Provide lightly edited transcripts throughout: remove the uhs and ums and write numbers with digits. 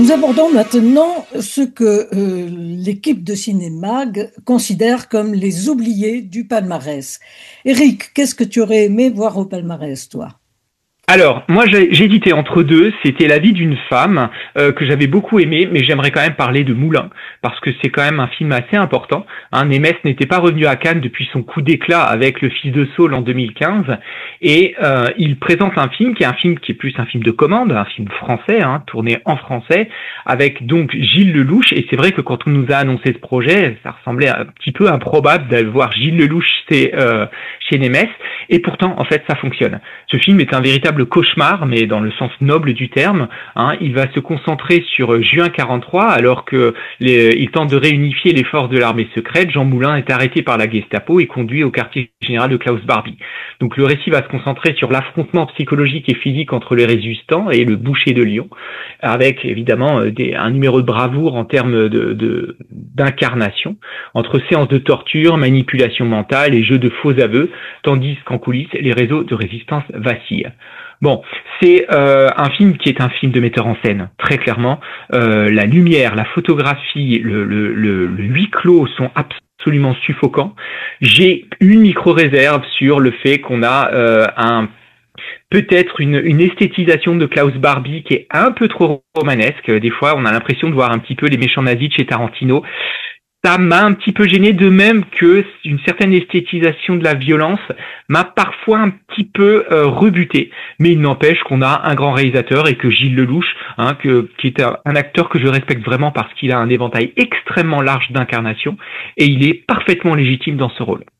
Nous abordons maintenant ce que l'équipe de Cinémag considère comme les oubliés du palmarès. Eric, qu'est-ce que tu aurais aimé voir au palmarès, toi? Alors, moi, j'hésitais entre deux. C'était La vie d'une femme que j'avais beaucoup aimé, mais j'aimerais quand même parler de Moulin parce que c'est quand même un film assez important. Nemes n'était pas revenu à Cannes depuis son coup d'éclat avec Le Fils de Saul en 2015, et il présente un film qui est plus un film de commande, un film français, tourné en français, avec donc Gilles Lellouche. Et c'est vrai que quand on nous a annoncé ce projet, ça ressemblait un petit peu improbable d'avoir Gilles Lellouche chez Nemes, et pourtant, en fait, ça fonctionne. Ce film est un véritable cauchemar, mais dans le sens noble du terme. Il va se concentrer sur juin 43, alors que il tente de réunifier les forces de l'armée secrète. Jean Moulin est arrêté par la Gestapo et conduit au quartier général de Klaus Barbie. Donc le récit va se concentrer sur l'affrontement psychologique et physique entre les résistants et le boucher de Lyon, avec évidemment un numéro de bravoure en termes d'incarnation, entre séances de torture, manipulation mentale et jeux de faux aveux, tandis qu'en coulisses, les réseaux de résistance vacillent. Bon, c'est un film qui est un film de metteur en scène, très clairement. La lumière, la photographie, le huis clos sont absolument suffocants. J'ai une micro-réserve sur le fait qu'on a peut-être une esthétisation de Klaus Barbie qui est un peu trop romanesque. Des fois, on a l'impression de voir un petit peu les méchants nazis de chez Tarantino. Ça m'a un petit peu gêné, de même que une certaine esthétisation de la violence m'a parfois un petit peu rebuté. Mais il n'empêche qu'on a un grand réalisateur et que Gilles Lellouche, qui est un acteur que je respecte vraiment parce qu'il a un éventail extrêmement large d'incarnation et il est parfaitement légitime dans ce rôle.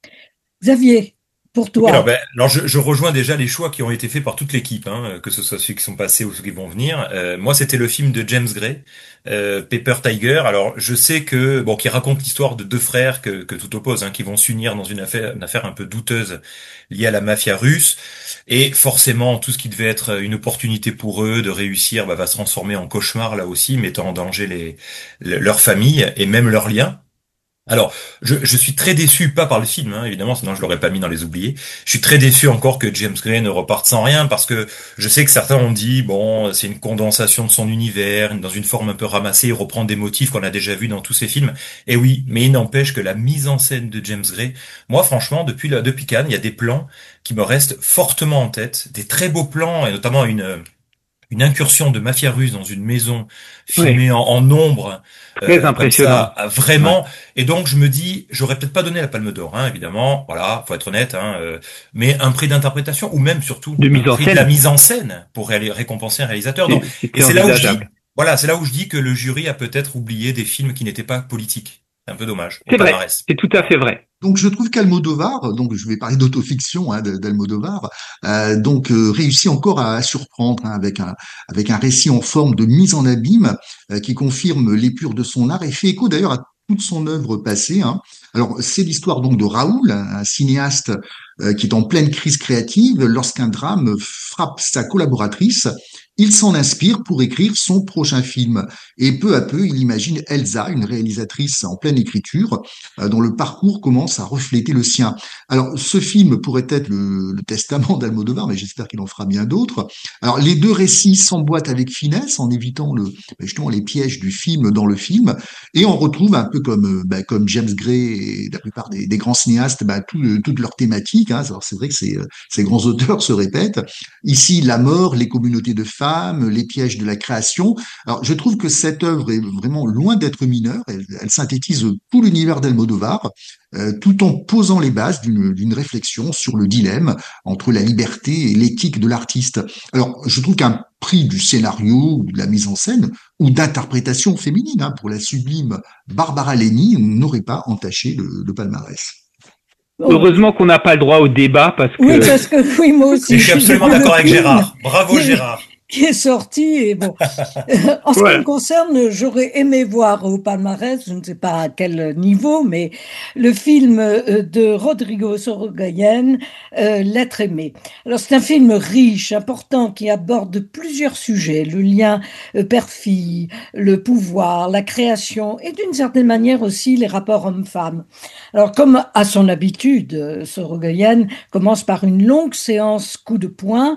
Xavier, pour toi. Alors je rejoins déjà les choix qui ont été faits par toute l'équipe, que ce soit ceux qui sont passés ou ceux qui vont venir. Moi, c'était le film de James Gray, Paper Tiger. Alors, je sais qui raconte l'histoire de deux frères que tout oppose, qui vont s'unir dans une affaire un peu douteuse liée à la mafia russe. Et forcément, tout ce qui devait être une opportunité pour eux de réussir, va se transformer en cauchemar là aussi, mettant en danger leur famille et même leurs liens. Alors, je suis très déçu, pas par le film, évidemment, sinon je l'aurais pas mis dans les oubliés. Je suis très déçu encore que James Gray ne reparte sans rien, parce que je sais que certains ont dit, bon, c'est une condensation de son univers, dans une forme un peu ramassée, il reprend des motifs qu'on a déjà vus dans tous ses films. Et oui, mais il n'empêche que la mise en scène de James Gray, moi franchement, depuis Cannes, il y a des plans qui me restent fortement en tête, des très beaux plans, et notamment une incursion de mafia russe dans une maison filmée en ombre, très impressionnant, comme ça, vraiment. Ouais. Et donc je me dis, j'aurais peut-être pas donné la Palme d'Or, évidemment, voilà, faut être honnête, mais un prix d'interprétation ou même surtout de mise en scène, de la mise en scène pour récompenser un réalisateur. Donc, et c'est là où je dis que le jury a peut-être oublié des films qui n'étaient pas politiques. C'est un peu dommage. C'est vrai, c'est tout à fait vrai. Donc je trouve qu'Almodovar, donc je vais parler d'autofiction d'Almodovar, réussit encore à surprendre avec un récit en forme de mise en abîme qui confirme l'épure de son art et fait écho d'ailleurs à toute son œuvre passée. Alors c'est l'histoire donc de Raoul, un cinéaste qui est en pleine crise créative lorsqu'un drame frappe sa collaboratrice. Il s'en inspire pour écrire son prochain film. Et peu à peu, il imagine Elsa, une réalisatrice en pleine écriture, dont le parcours commence à refléter le sien. Alors, ce film pourrait être le testament d'Almodovar, mais j'espère qu'il en fera bien d'autres. Alors, les deux récits s'emboîtent avec finesse, en évitant justement les pièges du film dans le film, et on retrouve un peu comme James Gray et la plupart des grands cinéastes, toute leur thématique. Alors, c'est vrai que ces grands auteurs se répètent. Ici, la mort, les communautés de femmes, les pièges de la création. Alors, je trouve que cette œuvre est vraiment loin d'être mineure. Elle synthétise tout l'univers d'Almodovar, tout en posant les bases d'une réflexion sur le dilemme entre la liberté et l'éthique de l'artiste. Alors, je trouve qu'un prix du scénario, ou de la mise en scène, ou d'interprétation féminine, pour la sublime Barbara Leni, n'aurait pas entaché le palmarès. Heureusement qu'on n'a pas le droit au débat parce que... Oui, moi aussi. Je suis absolument d'accord avec Gérard. Bravo Gérard. Qui est sorti et bon. En ce qui me concerne, j'aurais aimé voir au palmarès, je ne sais pas à quel niveau, mais le film de Rodrigo Sorogoyen, L'être aimé. Alors c'est un film riche, important, qui aborde plusieurs sujets, le lien père-fille, le pouvoir, la création et d'une certaine manière aussi les rapports hommes-femmes. Alors comme à son habitude, Sorogoyen commence par une longue séance coup de poing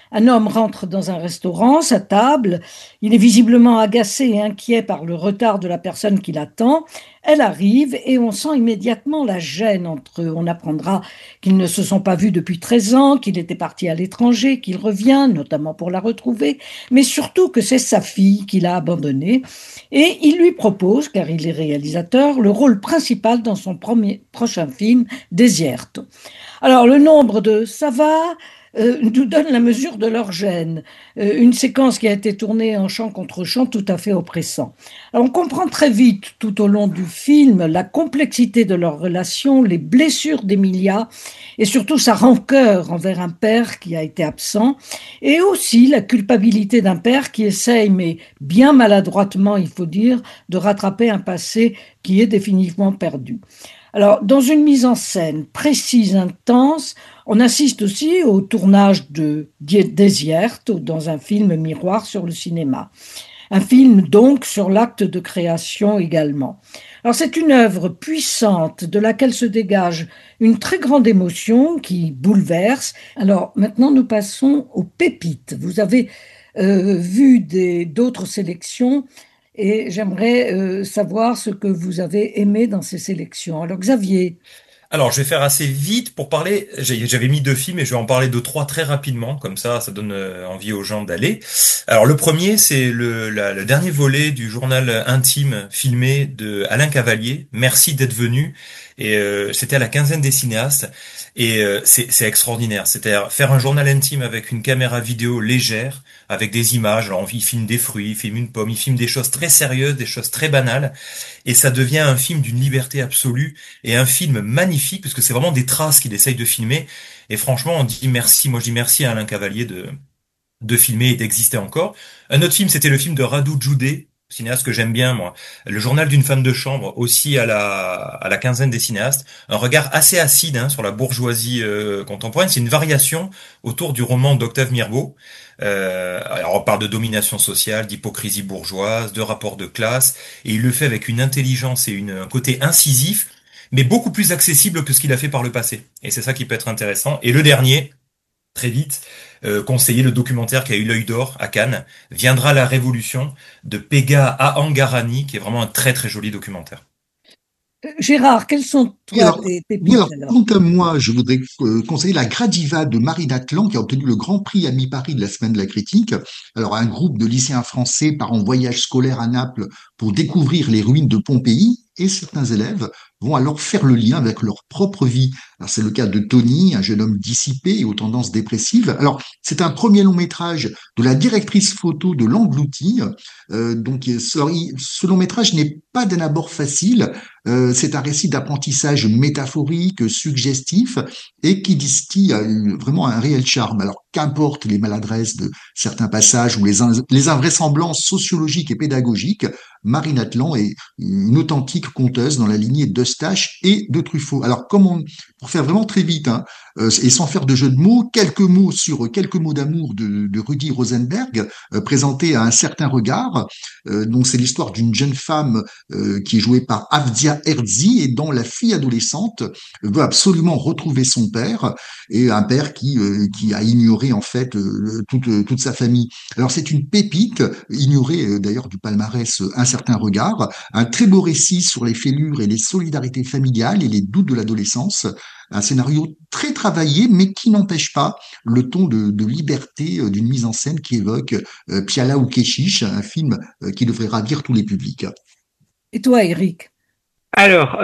Un homme rentre dans un restaurant, sa table. Il est visiblement agacé et inquiet par le retard de la personne qui l'attend. Elle arrive et on sent immédiatement la gêne entre eux. On apprendra qu'ils ne se sont pas vus depuis 13 ans, qu'il était parti à l'étranger, qu'il revient, notamment pour la retrouver, mais surtout que c'est sa fille qu'il a abandonnée. Et il lui propose, car il est réalisateur, le rôle principal dans son prochain film, Desierto. Alors, le nombre de ça va nous donne la mesure de leur gêne. Une séquence qui a été tournée en chant contre chant tout à fait oppressant. Alors, on comprend très vite tout au long du film la complexité de leur relation, les blessures d'Emilia et surtout sa rancœur envers un père qui a été absent et aussi la culpabilité d'un père qui essaye, mais bien maladroitement il faut dire, de rattraper un passé qui est définitivement perdu. Alors, dans une mise en scène précise, intense, on assiste aussi au tournage de Desierto dans un film miroir sur le cinéma. Un film donc sur l'acte de création également. Alors c'est une œuvre puissante de laquelle se dégage une très grande émotion qui bouleverse. Alors maintenant nous passons aux pépites. Vous avez vu d'autres sélections et j'aimerais savoir ce que vous avez aimé dans ces sélections. Alors Xavier. Alors, je vais faire assez vite pour parler. J'avais mis 2 films et je vais en parler de 3 très rapidement, comme ça donne envie aux gens d'aller. Alors, le premier, c'est le dernier volet du journal intime filmé de Alain Cavalier. Merci d'être venu. Et c'était à la quinzaine des cinéastes. Et c'est extraordinaire. C'est-à-dire faire un journal intime avec une caméra vidéo légère, avec des images. Alors, il filme des fruits, il filme une pomme, il filme des choses très sérieuses, des choses très banales. Et ça devient un film d'une liberté absolue et un film magnifique parce que c'est vraiment des traces qu'il essaye de filmer. Et franchement, on dit merci. Moi, je dis merci à Alain Cavalier de filmer et d'exister encore. Un autre film, c'était le film de Radu Jude, cinéaste que j'aime bien, moi. Le journal d'une femme de chambre, aussi à la quinzaine des cinéastes. Un regard assez acide sur la bourgeoisie contemporaine. C'est une variation autour du roman d'Octave Mirbeau. Alors on parle de domination sociale, d'hypocrisie bourgeoise, de rapport de classe, et il le fait avec une intelligence et un côté incisif, mais beaucoup plus accessible que ce qu'il a fait par le passé. Et c'est ça qui peut être intéressant. Et le dernier, très vite, conseiller le documentaire qui a eu l'œil d'or à Cannes, Viendra la révolution, de Pegah Ahangarani, qui est vraiment un très très joli documentaire. Gérard, quels sont toi tes pépites alors? Quant à moi, je voudrais conseiller La Gradiva de Marie Natlan, qui a obtenu le Grand Prix à mi-Paris de la Semaine de la Critique. Alors, un groupe de lycéens français part en voyage scolaire à Naples pour découvrir les ruines de Pompéi, et certains élèves vont alors faire le lien avec leur propre vie. Alors, c'est le cas de Tony, un jeune homme dissipé et aux tendances dépressives. Alors, c'est un premier long métrage de la directrice photo de L'Englouti. Donc, ce long métrage n'est pas d'un abord facile. C'est un récit d'apprentissage métaphorique, suggestif, et qui distille vraiment un réel charme. Alors, qu'importe les maladresses de certains passages ou les invraisemblances sociologiques et pédagogiques, Marie Natlan est une authentique conteuse dans la lignée d'Eustache et de Truffaut. Alors, pour faire vraiment très vite, et sans faire de jeu de mots, quelques mots d'amour de Rudi Rosenberg, présenté à Un certain regard. Donc, c'est l'histoire d'une jeune femme qui est jouée par Avdia Herzi et dont la fille adolescente veut absolument retrouver son père, et un père qui a ignoré en fait toute sa famille. Alors, c'est une pépite ignorée d'ailleurs du palmarès Un certain regard, un très beau récit sur les fêlures et les solidarités familiales et les doutes de l'adolescence. Un scénario très travaillé, mais qui n'empêche pas le ton de liberté d'une mise en scène qui évoque Piala ou Keshish, un film qui devrait ravir tous les publics. Et toi, Eric? Alors,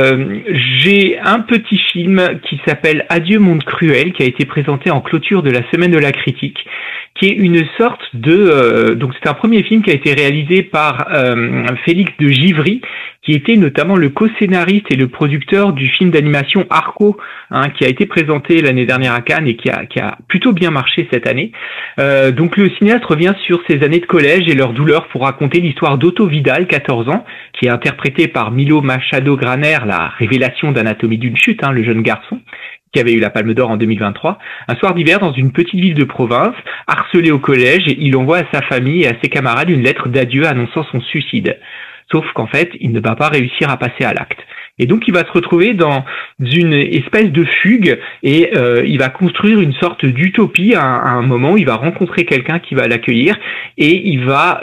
j'ai un petit film qui s'appelle Adieu monde cruel, qui a été présenté en clôture de la Semaine de la Critique, qui est une sorte de... donc c'est un premier film qui a été réalisé par Félix de Givry, qui était notamment le co-scénariste et le producteur du film d'animation Arco, qui a été présenté l'année dernière à Cannes et qui a plutôt bien marché cette année. Donc le cinéaste revient sur ses années de collège et leurs douleurs pour raconter l'histoire d'Otto Vidal, 14 ans, qui est interprété par Milo Machado Graner, la révélation d'Anatomie d'une chute, le jeune garçon, qui avait eu la Palme d'Or en 2023. Un soir d'hiver, dans une petite ville de province, harcelé au collège, il envoie à sa famille et à ses camarades une lettre d'adieu annonçant son suicide. Sauf qu'en fait, il ne va pas réussir à passer à l'acte. Et donc il va se retrouver dans une espèce de fugue et il va construire une sorte d'utopie à un moment où il va rencontrer quelqu'un qui va l'accueillir et il va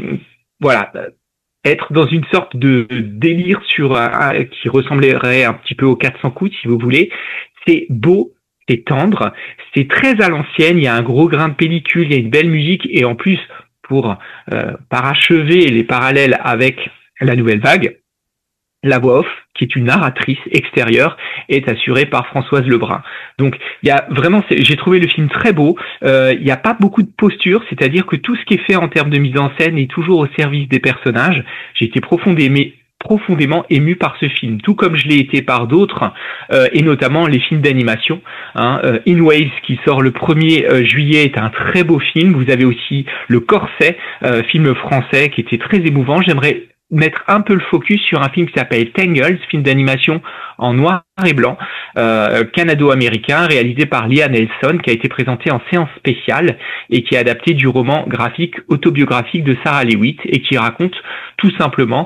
être dans une sorte de délire qui ressemblerait un petit peu aux 400 coups si vous voulez. C'est beau, c'est tendre, c'est très à l'ancienne, il y a un gros grain de pellicule, il y a une belle musique et en plus pour parachever les parallèles avec la nouvelle vague, la voix off, qui est une narratrice extérieure, est assurée par Françoise Lebrun. Donc, il y a vraiment, j'ai trouvé le film très beau. Il n'y a pas beaucoup de posture, c'est-à-dire que tout ce qui est fait en termes de mise en scène est toujours au service des personnages. J'ai été profondément ému par ce film, tout comme je l'ai été par d'autres, et notamment les films d'animation. In Waves, qui sort le 1er juillet, est un très beau film. Vous avez aussi Le Corset, film français qui était très émouvant. J'aimerais mettre un peu le focus sur un film qui s'appelle Tangled, film d'animation en noir et blanc, canado-américain, réalisé par Liam Neeson, qui a été présenté en séance spéciale et qui est adapté du roman graphique autobiographique de Sarah Leavitt et qui raconte tout simplement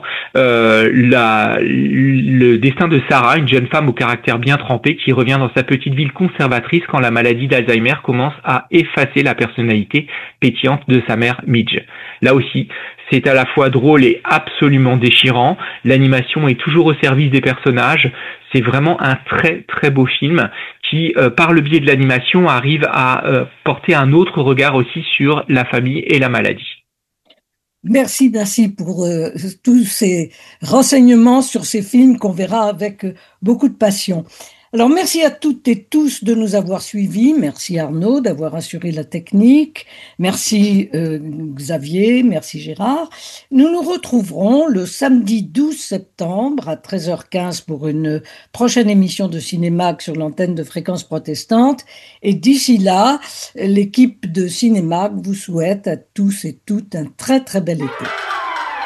le destin de Sarah, une jeune femme au caractère bien trempé qui revient dans sa petite ville conservatrice quand la maladie d'Alzheimer commence à effacer la personnalité pétillante de sa mère Midge. Là aussi, c'est à la fois drôle et absolument déchirant. L'animation est toujours au service des personnages. C'est vraiment un très très beau film qui, par le biais de l'animation, arrive à porter un autre regard aussi sur la famille et la maladie. Merci pour tous ces renseignements sur ces films qu'on verra avec beaucoup de passion. Alors, merci à toutes et tous de nous avoir suivis. Merci Arnaud d'avoir assuré la technique. Merci Xavier, merci Gérard. Nous nous retrouverons le samedi 12 septembre à 13h15 pour une prochaine émission de Cinémac sur l'antenne de Fréquence Protestante. Et d'ici là, l'équipe de Cinémac vous souhaite à tous et toutes un très très bel été.